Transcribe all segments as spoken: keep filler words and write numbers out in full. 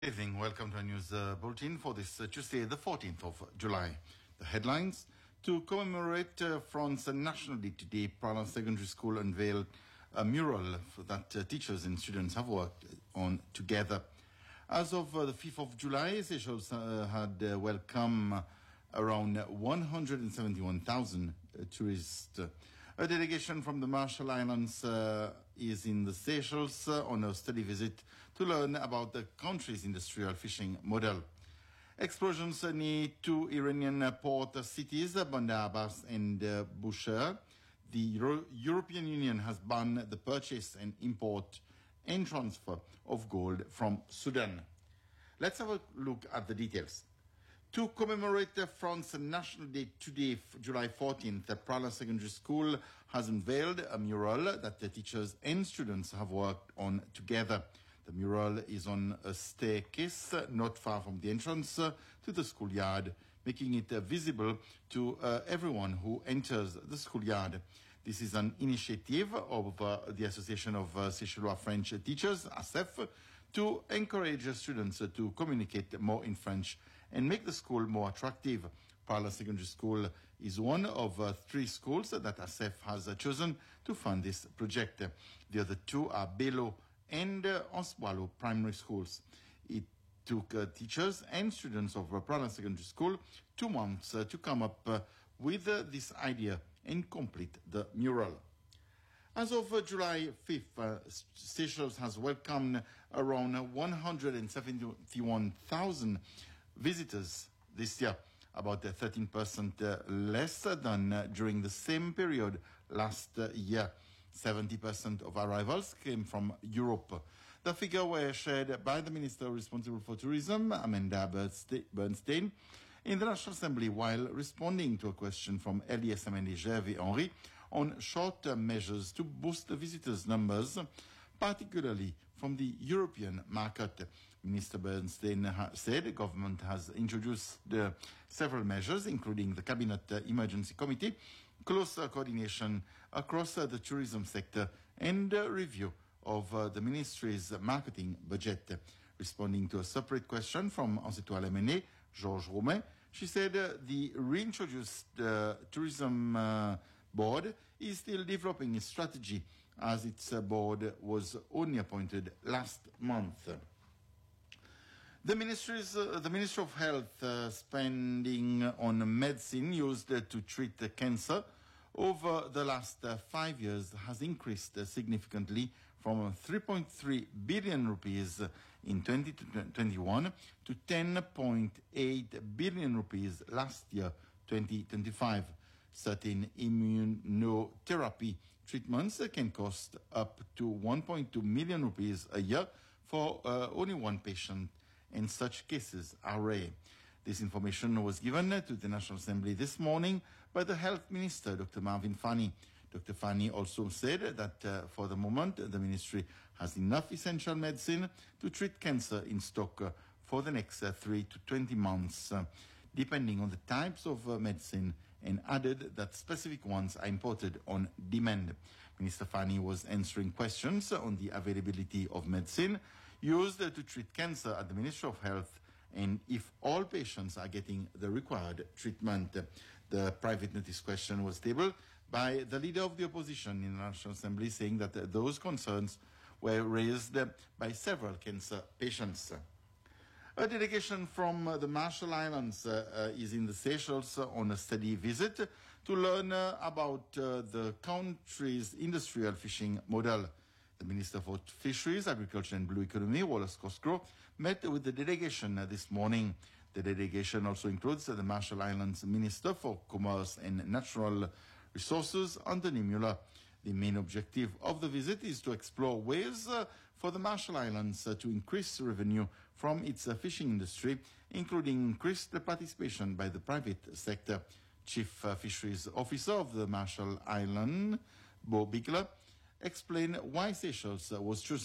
Good evening. Welcome to our news uh, bulletin for this uh, Tuesday, the fourteenth of July. The headlines: to commemorate uh, France National Day today, Pralin Secondary School unveiled a mural that uh, teachers and students have worked on together. As of uh, the fifth of July, Seychelles uh, had uh, welcomed around one hundred seventy-one thousand uh, tourists. A delegation from the Marshall Islands uh, is in the Seychelles uh, on a study visit to learn about the country's industrial fishing model. Explosions uh, near two Iranian uh, port cities, uh, Bandar Abbas and uh, Bushehr. The Euro- European Union has banned the purchase and import and transfer of gold from Sudan. Let's have a look at the details. To commemorate uh, France National Day today, July fourteenth, the Pralin Secondary School has unveiled a mural that the teachers and students have worked on together. The mural is on a staircase uh, not far from the entrance uh, to the schoolyard, making it uh, visible to uh, everyone who enters the schoolyard. This is an initiative of uh, the Association of uh, Seychellois French Teachers, A S E F, to encourage students uh, to communicate more in French and make the school more attractive. Pralin Secondary School is one of uh, three schools that A S E F has uh, chosen to fund this project. The other two are Bello and uh, Ansboilo primary schools. It took uh, teachers and students of uh, Pralin Secondary School two months uh, to come up uh, with uh, this idea and complete the mural. As of uh, July fifth, uh, Seychelles has welcomed around one hundred seventy-one thousand visitors this year, about uh, thirteen percent uh, less than uh, during the same period last uh, year. seventy percent of arrivals came from Europe. The figure were shared by the Minister responsible for tourism, Amanda Bernstein, in the National Assembly while responding to a question from L E S M N D Gervais Henry on short-term measures to boost the visitors' numbers, particularly from the European market. Minister Bernstein ha- said the government has introduced uh, several measures, including the Cabinet uh, Emergency Committee, closer coordination across uh, the tourism sector, and uh, review of uh, the ministry's marketing budget. Responding to a separate question from Ansetoile M N A, Georges Romain, she said uh, the reintroduced uh, tourism uh, board is still developing its strategy, as its uh, board was only appointed last month. The ministry's, uh, the Ministry of Health uh, spending on medicine used uh, to treat uh, cancer over the last uh, five years has increased uh, significantly from three point three billion rupees in twenty twenty-one to ten point eight billion rupees last year, twenty twenty-five. Certain immunotherapy treatments uh, can cost up to one point two million rupees a year for uh, only one patient, and such cases are rare. This information was given to the National Assembly this morning by the Health Minister, Doctor Marvin Fani. Doctor Fani also said that uh, for the moment, the ministry has enough essential medicine to treat cancer in stock uh, for the next uh, three to twenty months, uh, depending on the types of uh, medicine, and added that specific ones are imported on demand. Minister Fani was answering questions on the availability of medicine used uh, to treat cancer at the Ministry of Health, and if all patients are getting the required treatment. The private notice question was tabled by the leader of the opposition in the National Assembly, saying that uh, those concerns were raised uh, by several cancer patients. A delegation from uh, the Marshall Islands uh, uh, is in the Seychelles uh, on a study visit to learn uh, about uh, the country's industrial fishing model. The Minister for Fisheries, Agriculture and Blue Economy, Wallace Cosgrove, met with the delegation uh, this morning. The delegation also includes uh, the Marshall Islands Minister for Commerce and Natural Resources, Anthony Mueller. The main objective of the visit is to explore ways uh, for the Marshall Islands uh, to increase revenue from its uh, fishing industry, including increased participation by the private sector. Chief uh, Fisheries Officer of the Marshall Islands, Bo Bigler, explained why Seychelles uh, was chosen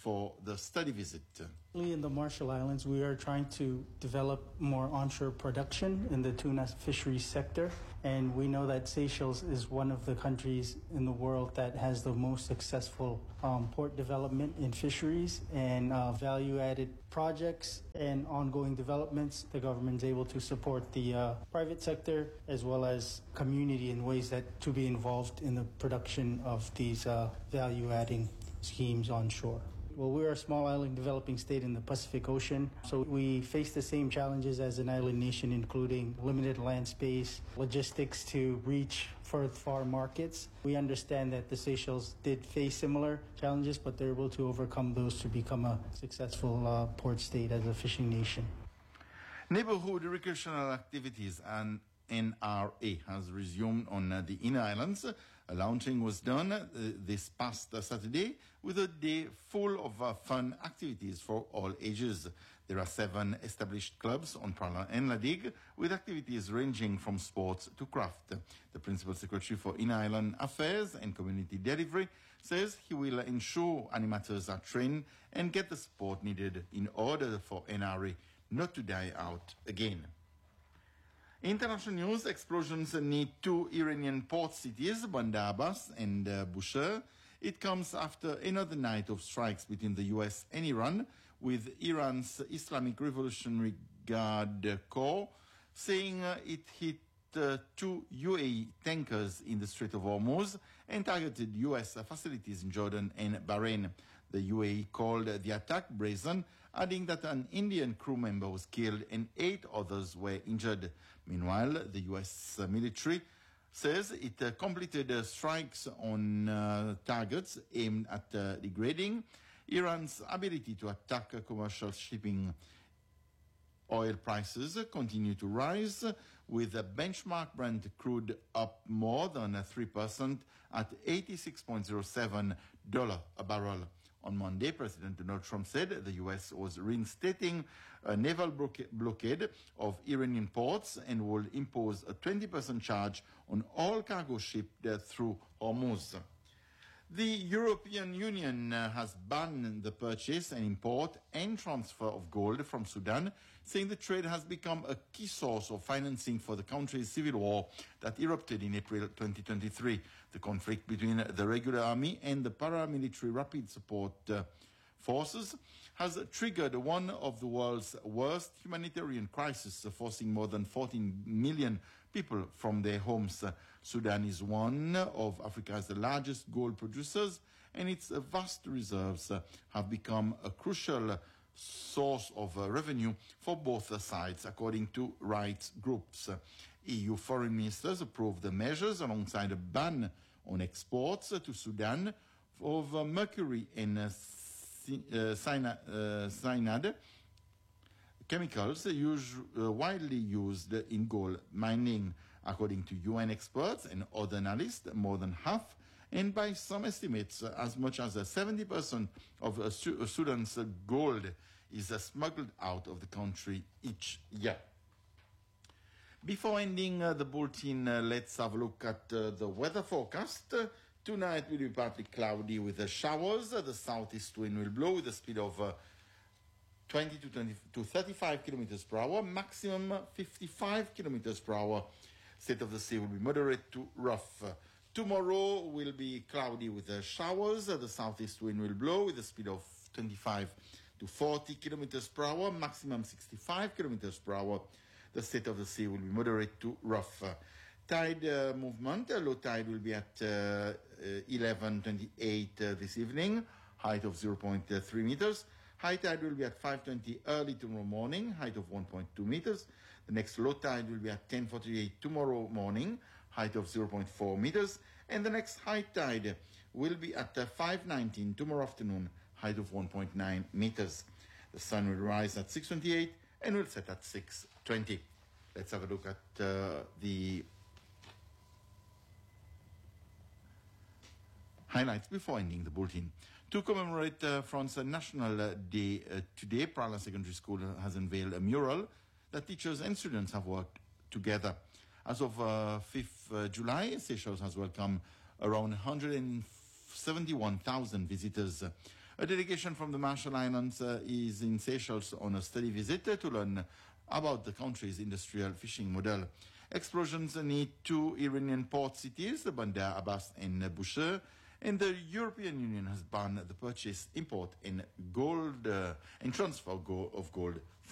for the study visit. In the Marshall Islands, we are trying to develop more onshore production in the tuna fisheries sector. And we know that Seychelles is one of the countries in the world that has the most successful um, port development in fisheries and uh, value-added projects and ongoing developments. The government is able to support the uh, private sector as well as community in ways that to be involved in the production of these uh, value-adding schemes onshore. Well, we're a small island developing state in the Pacific Ocean, so we face the same challenges as an island nation, including limited land space, logistics to reach for far markets. We understand that the Seychelles did face similar challenges, but they're able to overcome those to become a successful uh, port state as a fishing nation. Neighborhood recreational activities and N R A has resumed on uh, the Inner Islands. A launching was done uh, this past uh, Saturday with a day full of uh, fun activities for all ages. There are seven established clubs on Prahla and Ladig with activities ranging from sports to craft. The Principal Secretary for Inner Island Affairs and Community Delivery says he will ensure animators are trained and get the support needed in order for N R A not to die out again. International news: explosions near two Iranian port cities, Bandar Abbas and uh, Bushehr. It comes after another night of strikes between the U S and Iran, with Iran's Islamic Revolutionary Guard Corps saying uh, it hit uh, two U A E tankers in the Strait of Hormuz and targeted U S facilities in Jordan and Bahrain. The U A E called the attack brazen, adding that an Indian crew member was killed and eight others were injured. Meanwhile, the U S military says it uh, completed uh, strikes on uh, targets aimed at uh, degrading Iran's ability to attack uh, commercial shipping. Oil prices continue to rise, with a benchmark Brent crude up more than three percent at eighty-six point zero seven dollars a barrel. On Monday, President Donald Trump said the U S was reinstating a naval blockade of Iranian ports and will impose a twenty percent charge on all cargo shipped through Hormuz. The European Union uh, has banned the purchase and import and transfer of gold from Sudan, saying the trade has become a key source of financing for the country's civil war that erupted in April twenty twenty-three. The conflict between the regular army and the paramilitary rapid support uh, forces has triggered one of the world's worst humanitarian crises, forcing more than fourteen million people from their homes. Sudan is one of Africa's largest gold producers, and its vast reserves have become a crucial source of revenue for both sides, according to rights groups. E U foreign ministers approved the measures alongside a ban on exports to Sudan of mercury and cyanide, chemicals use, uh, widely used in gold mining. According to U N experts and other analysts, more than half, and by some estimates, uh, as much as uh, seventy percent of uh, Su- Sudan's uh, gold is uh, smuggled out of the country each year. Before ending uh, the bulletin, uh, let's have a look at uh, the weather forecast. Uh, tonight will be partly cloudy with uh, showers. Uh, the southeast wind will blow with a speed of uh, twenty to, twenty to thirty-five kilometers per hour, maximum fifty-five kilometers per hour. State of the sea will be moderate to rough. Uh, tomorrow will be cloudy with uh, showers. Uh, the southeast wind will blow with a speed of twenty-five to forty kilometers per hour, maximum sixty-five kilometers per hour. The state of the sea will be moderate to rough. Uh, tide uh, movement, uh, low tide will be at uh, uh, eleven twenty-eight uh, this evening, height of zero point three meters. High tide will be at five twenty early tomorrow morning, height of one point two meters. The next low tide will be at ten forty-eight tomorrow morning, height of zero point four meters. And the next high tide will be at uh, five nineteen tomorrow afternoon, height of one point nine meters. The sun will rise at six twenty-eight and will set at six twenty. Let's have a look at uh, the highlights before ending the bulletin. To commemorate uh, France's National Day uh, today, Prahla Secondary School has unveiled a mural that teachers and students have worked together. As of uh, fifth of July, Seychelles has welcomed around one hundred seventy-one thousand visitors. A delegation from the Marshall Islands uh, is in Seychelles on a study visit to learn about the country's industrial fishing model. Explosions need two Iranian port cities, Bandar Abbas and Bushehr, and the European Union has banned the purchase, import, and gold uh, and transfer of gold